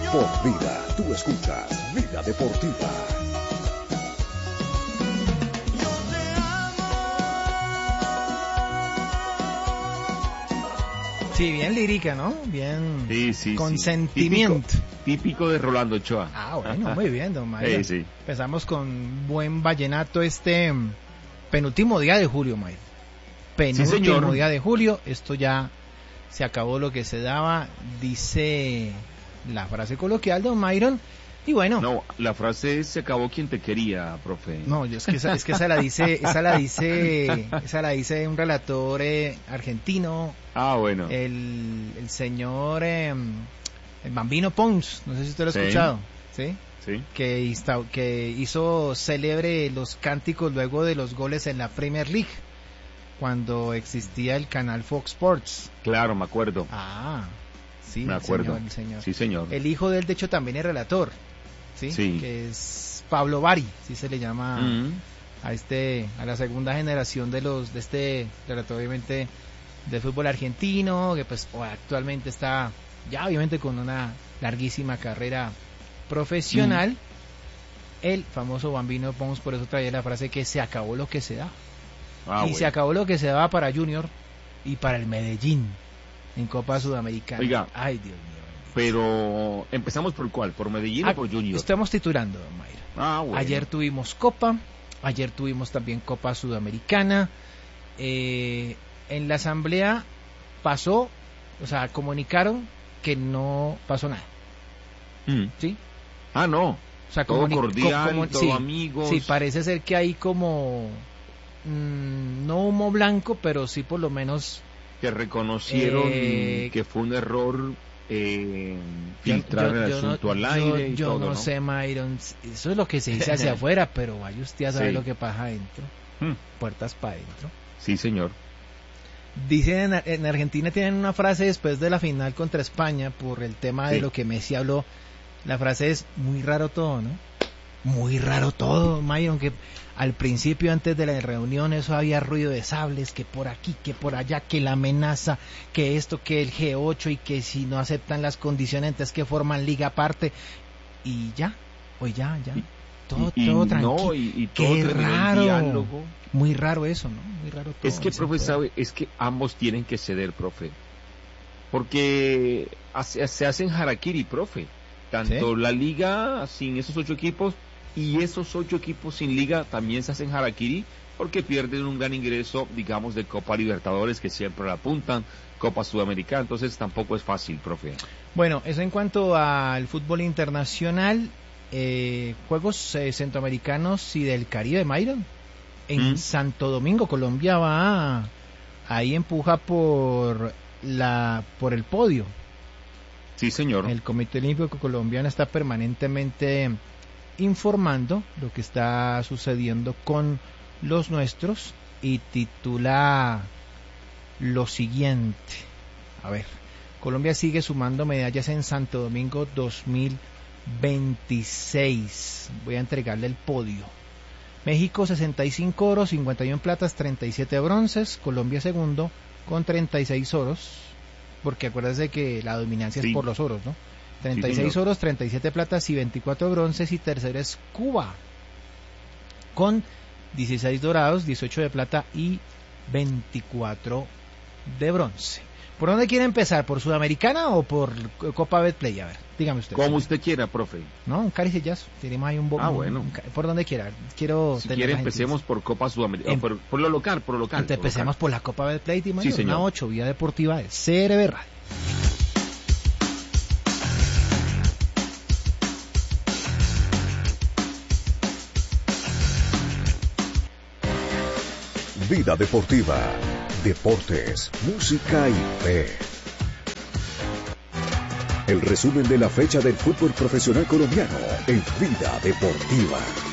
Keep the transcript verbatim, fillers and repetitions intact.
por vida. Tú escuchas Vida Deportiva. Sí, bien lírica, ¿no? Bien sí, sí, con sí. sentimiento. Típico, típico de Rolando Ochoa. Ah, bueno, muy bien, don Mayra. Sí, sí. Empezamos con buen vallenato este penúltimo día de julio, Mayra. Penúltimo sí, día de julio. Esto ya se acabó lo que se daba, dice la frase coloquial, don Myron. Y bueno. No, la frase es se acabó quien te quería, profe. No, es que esa, es que esa la dice, esa la dice, esa la dice un relator eh, argentino. Ah, bueno. El, el señor eh, el Bambino Pons, no sé si usted lo ha sí. escuchado, ¿sí? Sí. Que, insta, que hizo célebre los cánticos luego de los goles en la Premier League, cuando existía el canal Fox Sports. Claro, me acuerdo. Ah, sí, me acuerdo. Señor, el señor. Sí, señor. El hijo de él, de hecho, también es relator, ¿sí? Sí. Que es Pablo Bari, sí se le llama mm. a este, a la segunda generación de los, de este relator, obviamente, de fútbol argentino, que pues actualmente está ya obviamente con una larguísima carrera profesional. Mm. El famoso Bambino Pons, por eso traía la frase que se acabó lo que se da. Ah, y bueno. Se acabó lo que se daba para Junior y para el Medellín en Copa Sudamericana. Oiga, ay Dios mío. Pero empezamos por cuál, por Medellín ah, o por Junior. Estamos titulando, don Mayra. Ah, bueno. Ayer tuvimos Copa, ayer tuvimos también Copa Sudamericana. Eh, en la asamblea pasó, o sea, comunicaron que no pasó nada. Mm. ¿Sí? Ah, no. O sea, todo comuni- cordial, co- todo sí, amigos. Sí, parece ser que hay como mmm, no humo blanco, pero sí por lo menos que reconocieron eh, que fue un error eh, filtrar yo, yo, el asunto no, al aire yo, y yo todo, no, ¿no? sé, Myron, eso es lo que se dice hacia afuera, pero vaya usted a saber sí. lo que pasa adentro. Hmm. Puertas para adentro. Sí, señor. Dicen en, en Argentina tienen una frase después de la final contra España por el tema sí. de lo que Messi habló. La frase es muy raro todo, ¿no? Muy raro todo, Myron, que al principio antes de la reunión eso había ruido de sables, que por aquí, que por allá, que la amenaza, que esto, que el G ocho y que si no aceptan las condiciones entonces que forman liga aparte y ya, pues ya, ya, todo, y, todo y tranquilo. No, y, y todo qué raro, diálogo. Muy raro eso, ¿no? Muy raro todo. Es que, profe, sabe, es que ambos tienen que ceder, profe, porque hace, se hacen harakiri, profe. Tanto ¿sí? la liga sin esos ocho equipos y esos ocho equipos sin liga también se hacen harakiri porque pierden un gran ingreso, digamos, de Copa Libertadores que siempre la apuntan, Copa Sudamericana, entonces tampoco es fácil, profe. Bueno, eso en cuanto al fútbol internacional, eh, Juegos eh, Centroamericanos y del Caribe, Myron, en ¿Mm? Santo Domingo, Colombia va, ahí empuja por la por el podio. Sí, señor. El Comité Olímpico Colombiano está permanentemente informando lo que está sucediendo con los nuestros y titula lo siguiente. A ver, Colombia sigue sumando medallas en Santo Domingo dos mil veintiséis. Voy a entregarle el podio. México sesenta y cinco oros, cincuenta y uno platas, treinta y siete bronces. Colombia segundo con treinta y seis oros. Porque acuérdate que la dominancia sí. es por los oros, ¿no? treinta y seis sí, oros, treinta y siete platas y veinticuatro bronces, y tercero es Cuba, con dieciséis dorados, dieciocho de plata y veinticuatro de bronce. ¿Por dónde quiere empezar? ¿Por Sudamericana o por Copa Betplay? A ver, dígame usted. Como usted quiera, profe. No, un caricellazo. Tenemos ahí un... Bo- ah, bueno. Un, por donde quiera. Quiero si quiere empecemos por Copa Sudamericana. Em, por, por lo local, por lo local. Entonces empecemos por la Copa Betplay, Timo. Sí, señor. Una ocho, Vía Deportiva de C R B Radio. Vida Deportiva, deportes, música y fe. El resumen de la fecha del fútbol profesional colombiano en Vida Deportiva.